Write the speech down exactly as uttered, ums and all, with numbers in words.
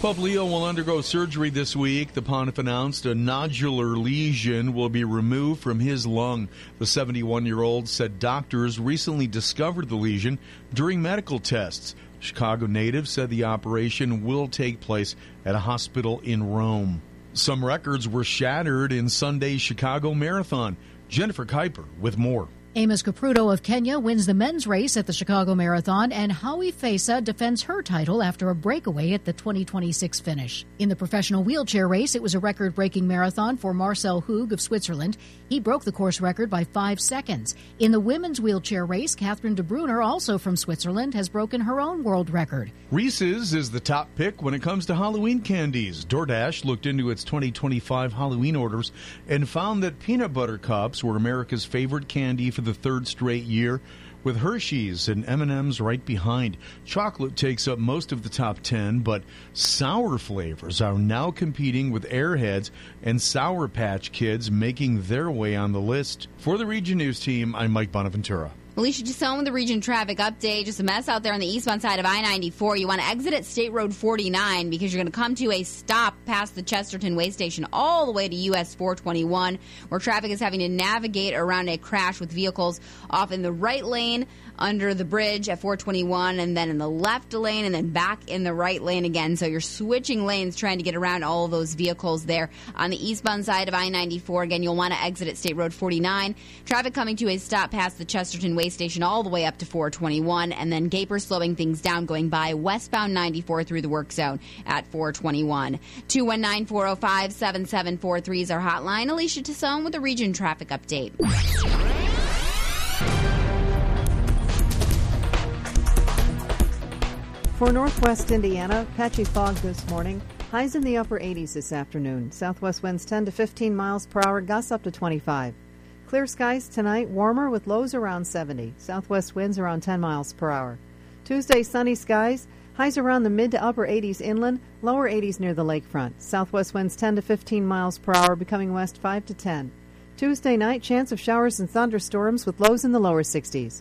Pope Leo will undergo surgery this week. The pontiff announced a nodular lesion will be removed from his lung. The seventy-one-year-old said doctors recently discovered the lesion during medical tests. Chicago native said the operation will take place at a hospital in Rome. Some records were shattered in Sunday's Chicago Marathon. Jennifer Kuiper with more. Amos Kipruto of Kenya wins the men's race at the Chicago Marathon, and Howie Fesa defends her title after a breakaway at the twenty twenty-six finish. In the professional wheelchair race, it was a record-breaking marathon for Marcel Hug of Switzerland. He broke the course record by five seconds. In the women's wheelchair race, Catherine de Bruyne, also from Switzerland, has broken her own world record. Reese's is the top pick when it comes to Halloween candies. DoorDash looked into its twenty twenty-five Halloween orders and found that peanut butter cups were America's favorite candy for the third straight year, with Hershey's and M and M's right behind. Chocolate takes up most of the top ten, but sour flavors are now competing with Airheads and Sour Patch Kids, making their way on the list. For the Region News team, I'm Mike Bonaventura. Alicia Gisone with the Region Traffic Update. Just a mess out there on the eastbound side of I ninety-four. You want to exit at State Road forty-nine because you're going to come to a stop past the Chesterton Way Station all the way to U S four twenty-one, where traffic is having to navigate around a crash with vehicles off in the right lane under the bridge at four twenty-one, and then in the left lane, and then back in the right lane again. So you're switching lanes trying to get around all of those vehicles there on the eastbound side of I ninety-four. Again, you'll want to exit at State Road forty-nine. Traffic coming to a stop past the Chesterton Way Station all the way up to four twenty-one, and then Gaper slowing things down going by westbound ninety-four through the work zone at four twenty-one. two one nine, four oh five, seven seven four three is our hotline. Alicia Gisone with the Region Traffic Update. For northwest Indiana, patchy fog this morning. Highs in the upper eighties this afternoon. Southwest winds ten to fifteen miles per hour, gusts up to twenty-five. Clear skies tonight, warmer with lows around seventy. Southwest winds around ten miles per hour. Tuesday, sunny skies. Highs around the mid to upper eighties inland, lower eighties near the lakefront. Southwest winds ten to fifteen miles per hour, becoming west five to ten. Tuesday night, chance of showers and thunderstorms with lows in the lower sixties.